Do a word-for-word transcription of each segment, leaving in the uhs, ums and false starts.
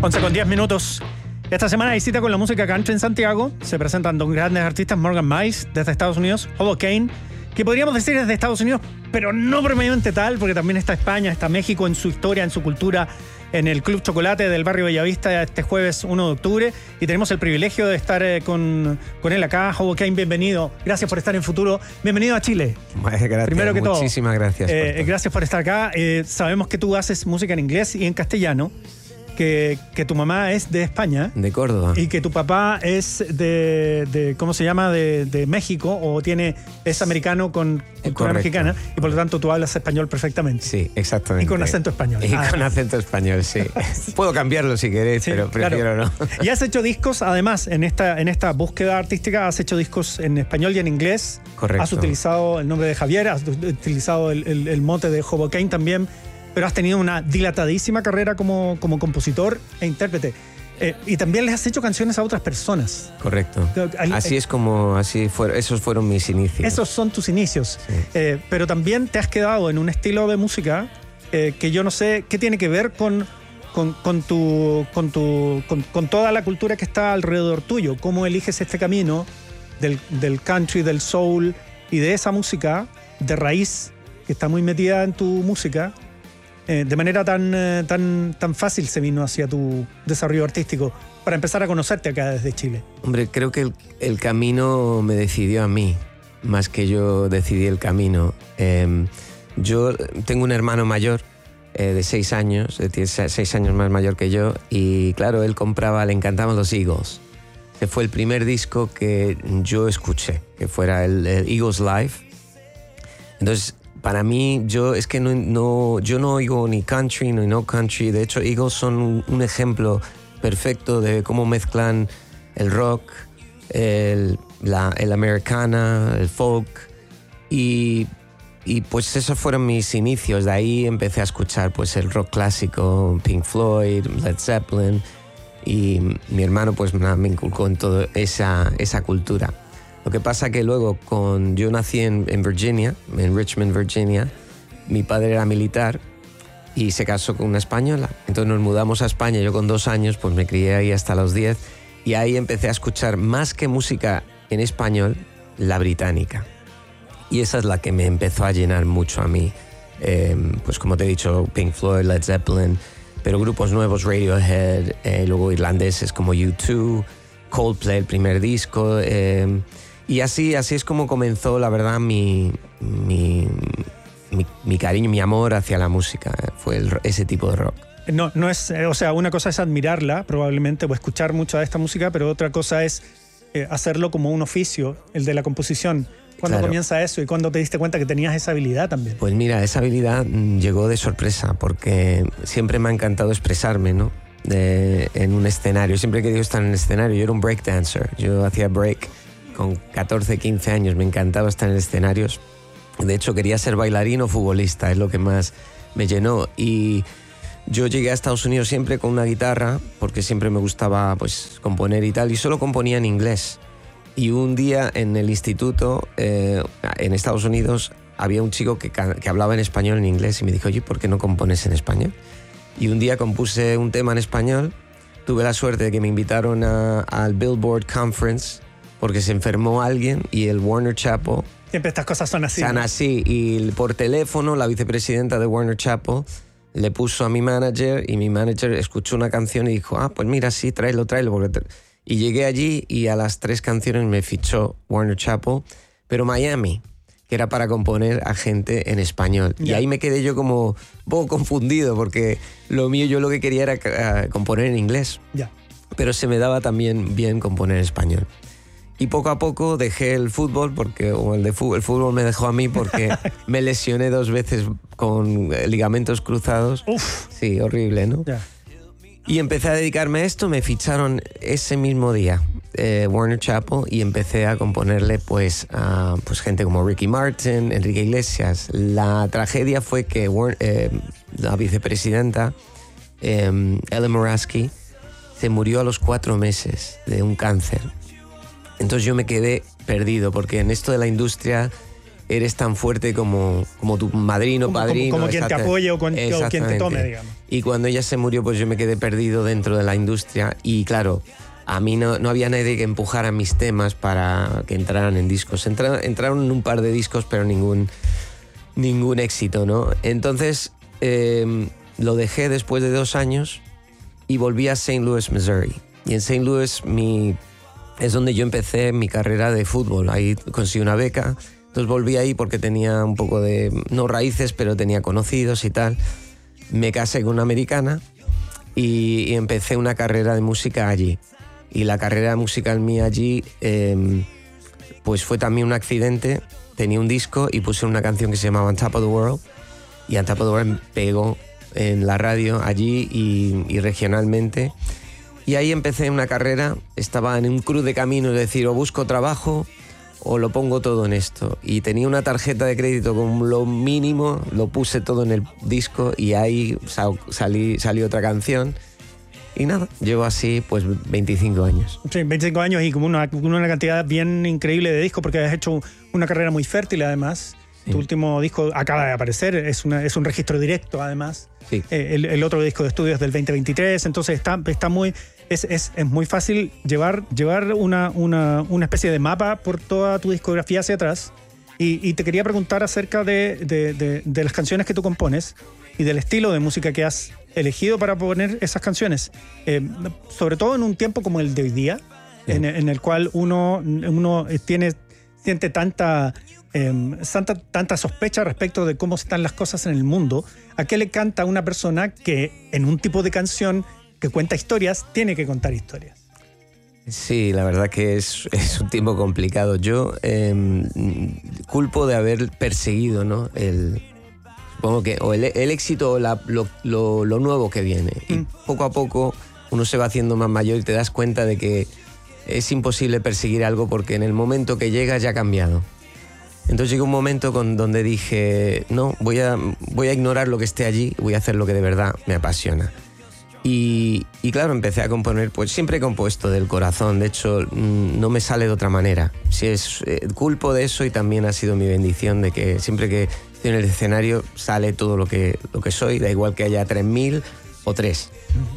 once con diez minutos. Esta semana hay cita con la música country en Santiago. Se presentan dos grandes artistas, Morgan Miles desde Estados Unidos, Hoboken, que podríamos decir es de Estados Unidos, pero no propiamente tal, porque también está España, está México en su historia, en su cultura, en el Club Chocolate del barrio Bellavista este jueves uno de octubre. Y tenemos el privilegio de estar eh, con, con él acá. Hoboken, bienvenido. Gracias por estar en Futuro. Bienvenido a Chile. Gracias, Primero que todo, muchísimas gracias. Eh, por gracias por estar acá. Eh, sabemos que tú haces música en inglés y en castellano. Que, que tu mamá es de España. De Córdoba. Y que tu papá es de, de ¿cómo se llama? De, de México, o tiene es americano con cultura mexicana, y por lo tanto tú hablas español perfectamente. Sí, exactamente. Y con acento español. Y ah. con acento español, sí. Puedo cambiarlo si queréis, sí, pero prefiero claro. no. Y has hecho discos, además, en esta, en esta búsqueda artística, has hecho discos en español y en inglés. Correcto. Has utilizado el nombre de Javier, has utilizado el, el, el mote de Hoboken también, pero has tenido una dilatadísima carrera como, como compositor e intérprete. Eh, y también les has hecho canciones a otras personas. Correcto. Así es como, así fueron, esos fueron mis inicios. Esos son tus inicios. Sí. Eh, pero también te has quedado en un estilo de música eh, que yo no sé qué tiene que ver con, con, con, tu, con, tu, con, con toda la cultura que está alrededor tuyo. ¿Cómo eliges este camino del, del country, del soul y de esa música de raíz que está muy metida en tu música? Eh, de manera tan, eh, tan, tan fácil se vino hacia tu desarrollo artístico para empezar a conocerte acá desde Chile. Hombre, creo que el, el camino me decidió a mí, más que yo decidí el camino. Eh, yo tengo un hermano mayor eh, de seis años, tiene seis años más mayor que yo, y claro, él compraba, le encantaban los Eagles. Ese fue el primer disco que yo escuché, que fuera el, el Eagles Live. Entonces, para mí, yo es que no, no, yo no oigo ni country ni no country. De hecho, Eagles son un, un ejemplo perfecto de cómo mezclan el rock, el, la, el americana, el folk. Y, y pues esos fueron mis inicios. De ahí empecé a escuchar pues, el rock clásico, Pink Floyd, Led Zeppelin. Y mi hermano pues me inculcó en toda esa, esa cultura. Lo que pasa que luego, con, yo nací en, en Virginia, en Richmond, Virginia. Mi padre era militar y se casó con una española. Entonces nos mudamos a España. Yo con dos años pues me crié ahí hasta los diez. Y ahí empecé a escuchar más que música en español, la británica. Y esa es la que me empezó a llenar mucho a mí. Eh, pues como te he dicho, Pink Floyd, Led Zeppelin, pero grupos nuevos, Radiohead, eh, luego irlandeses como U dos, Coldplay, el primer disco... Eh, Y así, así es como comenzó, la verdad, mi, mi, mi, mi cariño, mi amor hacia la música. Fue el, ese tipo de rock. No, no es, o sea, una cosa es admirarla, probablemente, o escuchar mucha de esta música, pero otra cosa es eh, hacerlo como un oficio, el de la composición. ¿Cuándo Claro. comienza eso y cuándo te diste cuenta que tenías esa habilidad también? Pues mira, esa habilidad llegó de sorpresa, porque siempre me ha encantado expresarme, ¿no? De, en un escenario. Siempre he querido estar en el escenario. Yo era un breakdancer, yo hacía break. Con catorce, quince años me encantaba estar en escenarios. De hecho, quería ser bailarín o futbolista, es lo que más me llenó. Y yo llegué a Estados Unidos siempre con una guitarra, porque siempre me gustaba pues, componer y tal, y solo componía en inglés. Y un día en el instituto, eh, en Estados Unidos, había un chico que, que hablaba en español en inglés y me dijo, oye, ¿por qué no compones en español? Y un día compuse un tema en español. Tuve la suerte de que me invitaron a, al Billboard Conference, porque se enfermó alguien y el Warner Chappell... Siempre estas cosas son así. Son ¿no? así. Y por teléfono, la vicepresidenta de Warner Chappell le puso a mi manager y mi manager escuchó una canción y dijo, ah, pues mira, sí, tráelo, tráelo. Porque te... Y llegué allí y a las tres canciones me fichó Warner Chappell, pero Miami, que era para componer a gente en español. Yeah. Y ahí me quedé yo como un poco confundido, porque lo mío, yo lo que quería era uh, componer en inglés. Yeah. Pero se me daba también bien componer en español. Y poco a poco dejé el fútbol, porque o el, de fútbol, el fútbol me dejó a mí porque me lesioné dos veces con ligamentos cruzados. Uf. Sí, horrible, ¿no? Yeah. Y empecé a dedicarme a esto, me ficharon ese mismo día eh, Warner Chappell y empecé a componerle pues, a pues, gente como Ricky Martin, Enrique Iglesias. La tragedia fue que Warner, eh, la vicepresidenta eh, Ellen Moraski se murió a los cuatro meses de un cáncer. Entonces yo me quedé perdido, porque en esto de la industria eres tan fuerte como, como tu madrino, como, padrino. Como, como quien te apoye o, con, o quien te tome, digamos. Y cuando ella se murió, pues yo me quedé perdido dentro de la industria. Y claro, a mí no, no había nadie que empujara mis temas para que entraran en discos. Entra, entraron un par de discos, pero ningún, ningún éxito, ¿no? Entonces eh, lo dejé después de dos años y volví a Saint Louis, Missouri. Y en Saint Louis mi, es donde yo empecé mi carrera de fútbol. Ahí conseguí una beca. Entonces volví ahí porque tenía un poco de, no raíces, pero tenía conocidos y tal. Me casé con una americana y, y empecé una carrera de música allí. Y la carrera musical mía allí, eh, pues fue también un accidente. Tenía un disco y puse una canción que se llamaba On Top of the World. Y On Top of the World pegó en la radio allí y, y regionalmente. Y ahí empecé una carrera. Estaba en un cruz de camino, es decir, o busco trabajo o lo pongo todo en esto. Y tenía una tarjeta de crédito con lo mínimo, lo puse todo en el disco y ahí sal, salí, salió otra canción. Y nada, llevo así pues veinticinco años. Sí, veinticinco años y como una, una cantidad bien increíble de discos porque has hecho una carrera muy fértil además. Sí. Tu último disco acaba de aparecer, es, una, es un registro directo además. Sí. Eh, el, el otro disco de estudio es del veinte veintitrés, entonces está, está muy... Es, es, es muy fácil llevar, llevar una, una, una especie de mapa por toda tu discografía hacia atrás. Y, y te quería preguntar acerca de, de, de, de las canciones que tú compones y del estilo de música que has elegido para poner esas canciones. Eh, sobre todo en un tiempo como el de hoy día, sí. en, en el cual uno, uno tiene, siente tanta, eh, tanta, tanta sospecha respecto de cómo están las cosas en el mundo. ¿A qué le canta una persona que en un tipo de canción que cuenta historias, tiene que contar historias? Sí, la verdad que es, es un tiempo complicado. Yo eh, culpo de haber perseguido, ¿no? El, supongo que o el, el éxito o la, lo, lo, lo nuevo que viene. Mm. Y poco a poco uno se va haciendo más mayor y te das cuenta de que es imposible perseguir algo porque en el momento que llega ya ha cambiado. Entonces llegó un momento con, donde dije, no, voy a, voy a ignorar lo que esté allí, voy a hacer lo que de verdad me apasiona. Y, y claro, empecé a componer, pues siempre he compuesto del corazón, de hecho no me sale de otra manera. Si es, eh, culpo de eso y también ha sido mi bendición de que siempre que estoy en el escenario sale todo lo que, lo que soy, da igual que haya tres mil o tres.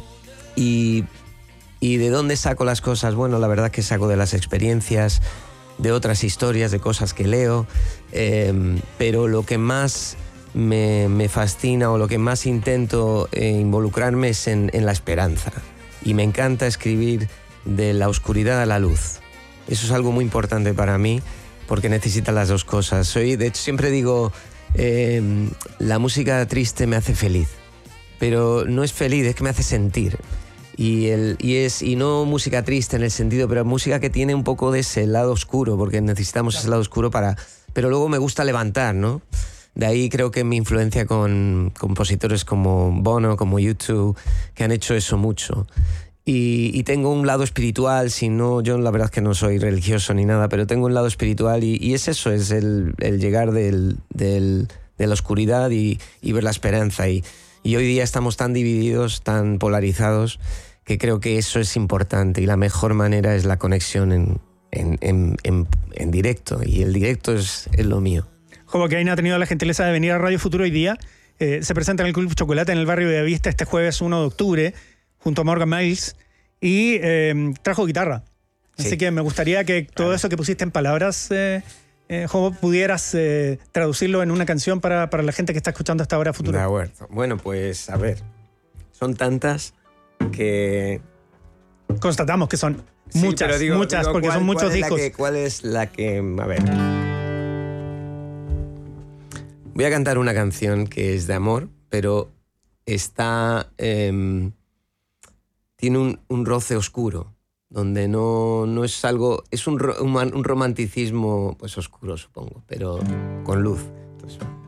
Y, ¿Y de dónde saco las cosas? Bueno, la verdad es que saco de las experiencias, de otras historias, de cosas que leo, eh, pero lo que más... Me, me fascina o lo que más intento eh, involucrarme es en, en la esperanza. Y me encanta escribir de la oscuridad a la luz. Eso es algo muy importante para mí porque necesita las dos cosas. Soy, de hecho, siempre digo, eh, la música triste me hace feliz, pero no es feliz, es que me hace sentir. Y, el, y, es, y no música triste en el sentido, pero música que tiene un poco de ese lado oscuro, porque necesitamos ese lado oscuro para... Pero luego me gusta levantar, ¿no? De ahí creo que mi influencia con compositores como Bono, como U dos, que han hecho eso mucho. Y, y tengo un lado espiritual, si no, yo la verdad es que no soy religioso ni nada, pero tengo un lado espiritual y, y es eso, es el, el llegar del, del, de la oscuridad y, y ver la esperanza. Y, y hoy día estamos tan divididos, tan polarizados, que creo que eso es importante y la mejor manera es la conexión en, en, en, en, en directo, y el directo es, es lo mío. Jobo Queina ha tenido la gentileza de venir a Radio Futuro hoy día. Eh, se presenta en el Club Chocolate en el barrio de Avista este jueves uno de octubre, junto a Morgan Miles, y eh, trajo guitarra. Así sí. que me gustaría que todo eso que pusiste en palabras, eh, eh, Jobo, pudieras eh, traducirlo en una canción para, para la gente que está escuchando hasta ahora Futuro. De acuerdo. Bueno, pues a ver, son tantas que... Constatamos que son sí, muchas, digo, muchas, digo, porque ¿cuál, son muchos cuál discos. Que, ¿Cuál es la que...? A ver... Voy a cantar una canción que es de amor, pero está eh, tiene un, un roce oscuro, donde no, no es algo... Es un, un, un romanticismo pues oscuro, supongo, pero con luz. Entonces,